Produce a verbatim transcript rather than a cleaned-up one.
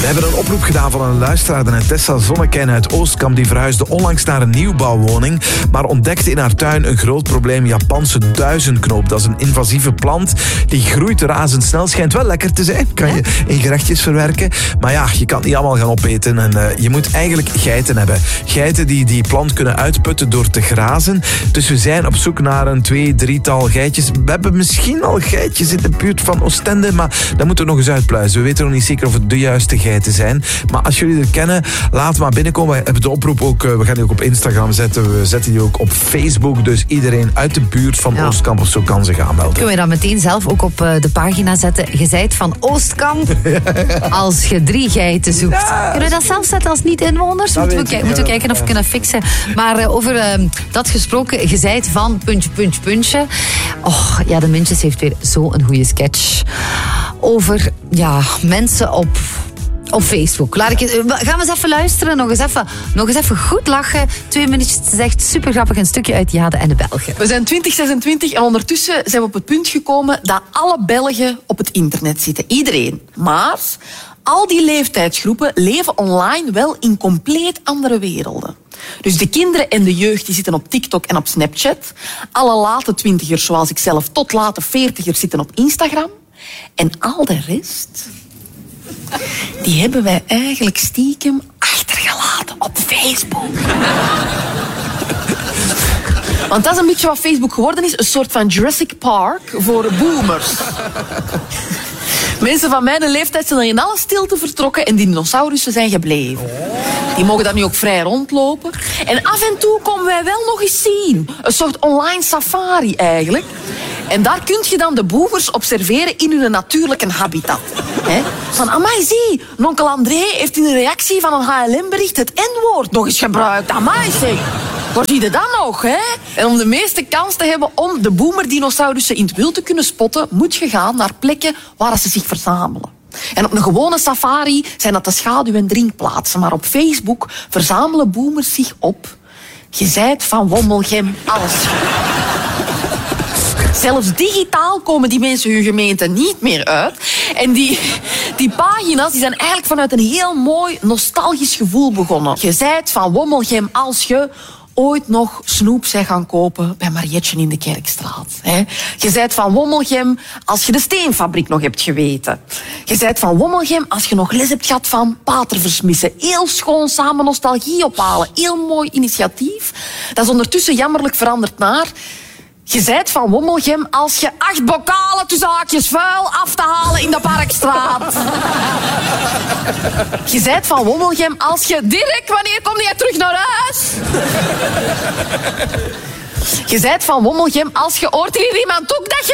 We hebben een oproep gedaan van een luisteraar, Tessa Zonnekijn uit Oostkamp. Die verhuisde onlangs naar een nieuwbouwwoning, maar ontdekte in haar tuin een groot probleem: Japanse duizendknoop. Dat is een invasieve plant. Die groeit razendsnel. Schijnt wel lekker te zijn. Kan je in gerechtjes verwerken. Maar ja, je kan het niet allemaal gaan opeten. En uh, je moet eigenlijk geiten hebben. Geiten die die plant kunnen uitputten door te grazen. Dus we zijn op zoek naar een twee, drietal geitjes. We hebben misschien al geitjes in de buurt van Oostende, maar dat moeten we nog eens uitpluizen. We weten nog niet zeker of het de juiste geiten zijn. Maar als jullie er kennen, laat maar binnenkomen. We hebben de oproep ook, we gaan die ook op Instagram zetten. We zetten die ook op Facebook. Dus iedereen uit de buurt van ja. Oostkamp of zo kan zich aanmelden. Kunnen we dat meteen zelf ook op de pagina zetten? Je zijt van Oostkamp als je drie geiten zoekt. Ja. Kunnen we dat zelf zetten als niet-inwoners? Moeten we, k- moeten we kijken of we kunnen fixen. Maar uh, over uh, dat gesproken, je zijt van puntje, puntje, puntje. Oh, ja, de Mintjes heeft weer zo'n goede sketch. Over, ja, mensen op... Op Facebook. Laat ik het, gaan we eens even luisteren. Nog eens even, nog eens even goed lachen. Twee minuutjes. Het is echt super grappig. Een stukje uit Jade en de Belgen. We zijn twintig zesentwintig en ondertussen zijn we op het punt gekomen dat alle Belgen op het internet zitten. Iedereen. Maar al die leeftijdsgroepen leven online wel in compleet andere werelden. Dus de kinderen en de jeugd die zitten op TikTok en op Snapchat. Alle late twintigers, zoals ik zelf, tot late veertigers zitten op Instagram. En al de rest... die hebben wij eigenlijk stiekem achtergelaten op Facebook. Want dat is een beetje wat Facebook geworden is. Een soort van Jurassic Park voor boomers. Mensen van mijn leeftijd zijn er in alle stilte vertrokken en die dinosaurussen zijn gebleven. Die mogen daar nu ook vrij rondlopen. En af en toe komen wij wel nog eens zien. Een soort online safari eigenlijk. En daar kun je dan de boomers observeren in hun natuurlijke habitat. He? Van, amai, zie, onkel André heeft in de reactie van een H L M-bericht het N-woord nog eens gebruikt. Amai, zeg. Waar zie je dat nog, hè? En om de meeste kans te hebben om de boomerdinosaurissen in het wild te kunnen spotten, moet je gaan naar plekken waar ze zich verzamelen. En op een gewone safari zijn dat de schaduw- en drinkplaatsen. Maar op Facebook verzamelen boomers zich op. Je zijt van Wommelgem alles. Zelfs digitaal komen die mensen hun gemeente niet meer uit. En die, die pagina's die zijn eigenlijk vanuit een heel mooi nostalgisch gevoel begonnen. Je zijt van Wommelgem als je ooit nog snoep zij gaan kopen bij Marietje in de Kerkstraat. Hè? Je zijt van Wommelgem als je de steenfabriek nog hebt geweten. Je zijt van Wommelgem als je nog les hebt gehad van paterversmissen. Heel schoon samen nostalgie ophalen. Heel mooi initiatief. Dat is ondertussen jammerlijk veranderd naar... Je zijt van Wommelgem als je acht bokalen tussen haakjes vuil af te halen in de Parkstraat. Je zijt van Wommelgem als je direct, wanneer kom jij terug naar huis? Je zijt van Wommelgem als je hoort hier iemand ook dat je